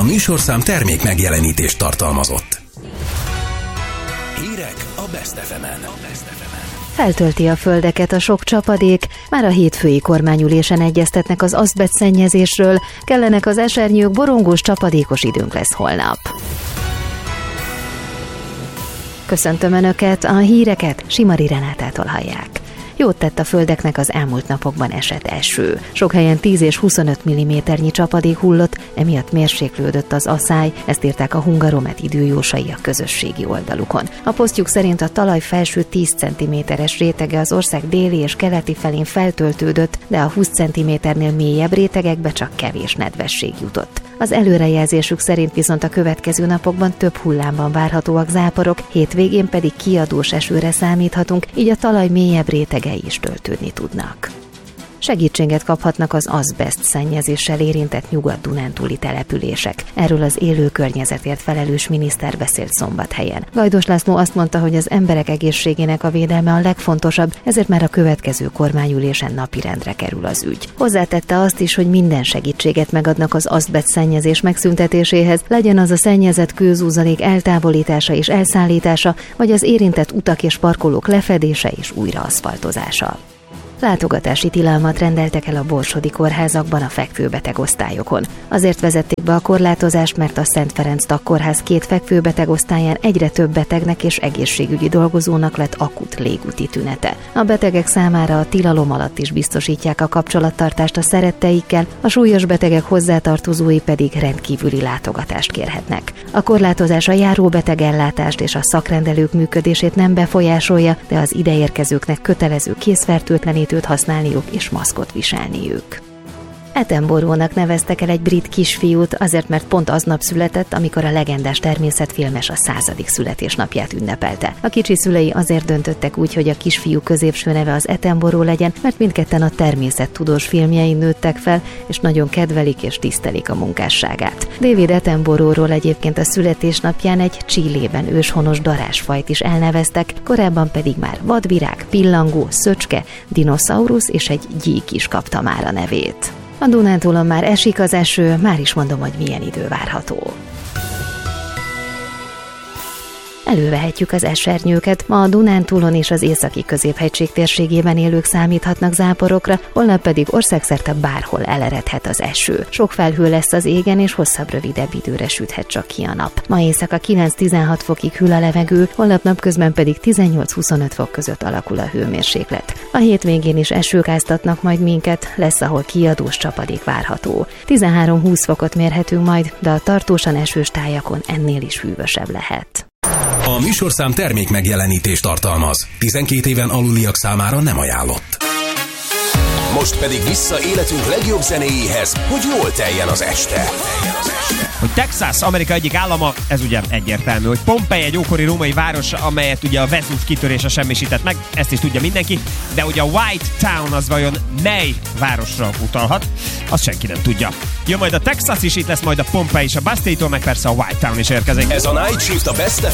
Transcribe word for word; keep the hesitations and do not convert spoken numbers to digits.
műsorszám termék megjelenítést tartalmazott. Hírek a Best ef emen. Feltölti a földeket a sok csapadék, már a hétfői kormányülésen egyeztetnek az azbestszennyezésről, kellenek az esernyők, borongós, csapadékos időnk lesz holnap. Köszöntöm Önöket, a híreket Simari Renátától hallják. Jót tett a földeknek az elmúlt napokban esett eső. Sok helyen tíz és huszonöt milliméternyi csapadék hullott, emiatt mérséklődött az aszály, ezt írták a Hungaromet időjósai a közösségi oldalukon. A posztjuk szerint a talaj felső tíz centiméteres rétege az ország déli és keleti felén feltöltődött, de a húsz centiméternél mélyebb rétegekbe csak kevés nedvesség jutott. Az előrejelzésük szerint viszont a következő napokban több hullámban várhatóak záporok, hétvégén pedig kiadós esőre számíthatunk, így a talaj mélyebb rétegei is töltődni tudnak. Segítséget kaphatnak az azbeszt szennyezéssel érintett nyugat-dunántúli települések. Erről az élő környezetért felelős miniszter beszélt Szombathelyen. Gajdos László azt mondta, hogy az emberek egészségének a védelme a legfontosabb, ezért már a következő kormányülésen napirendre kerül az ügy. Hozzátette azt is, hogy minden segítséget megadnak az azbeszt szennyezés megszüntetéséhez, legyen az a szennyezett kőzúzalék eltávolítása és elszállítása, vagy az érintett utak és parkolók lefedése és újraaszfaltozása. Látogatási tilalmat rendeltek el a borsodi kórházakban a fekvőbeteg osztályokon. Azért vezették be a korlátozást, mert a Szent Ferenc Tagkórház két fekvőbeteg osztályán egyre több betegnek és egészségügyi dolgozónak lett akut légúti tünete. A betegek számára a tilalom alatt is biztosítják a kapcsolattartást a szeretteikkel, a súlyos betegek hozzátartozói pedig rendkívüli látogatást kérhetnek. A korlátozás a járóbetegellátást és a szakrendelők működését nem befolyásolja, de az ideérkezőknek kötelező készfertőtlenítést használniuk és maszkot viselniük. Attenborough-nak neveztek el egy brit kisfiút, azért mert pont aznap született, amikor a legendás természetfilmes a századik születésnapját ünnepelte. A kicsi szülei azért döntöttek úgy, hogy a kisfiú középső neve az Attenborough legyen, mert mindketten a természettudós filmjein nőttek fel, és nagyon kedvelik és tisztelik a munkásságát. David Attenboroughról egyébként a születésnapján egy Chilében őshonos darázsfajt is elneveztek, korábban pedig már vadvirág, pillangó, szöcske, dinoszaurusz és egy gyík is kapta már a nevét. A Dunántúlon már esik az eső, már is mondom, hogy milyen idő várható. Elővehetjük az esernyőket, ma a Dunántúlon és az északi középhegység térségében élők számíthatnak záporokra, holnap pedig országszerte bárhol eleredhet az eső. Sok felhő lesz az égen, és hosszabb, rövidebb időre süthet csak ki a nap. Ma éjszaka kilenc-tizenhat fokig hűl a levegő, holnap napközben pedig tizennyolc-huszonöt fok között alakul a hőmérséklet. A hétvégén is esők áztatnak majd minket, lesz, ahol kiadós csapadék várható. tizenhárom-húsz fokot mérhetünk majd, de a tartósan esős tájakon ennél is hűvösebb lehet. A műsorszám termék megjelenítést tartalmaz. tizenkét éven aluliak számára nem ajánlott. Most pedig vissza életünk legjobb zenéjéhez, hogy jól teljen az este. Hogy Texas, Amerika egyik állama, ez ugye egyértelmű, hogy Pompei egy ókori római város, amelyet ugye a Vezúv kitörése semmisített meg, ezt is tudja mindenki, de ugye a White Town az vajon mely városra utalhat, azt senki nem tudja. Jön majd a Texas is, itt lesz majd a Pompei és a Bastille-tól, meg persze a White Town is érkezik. Ez a Night Shift a Best ef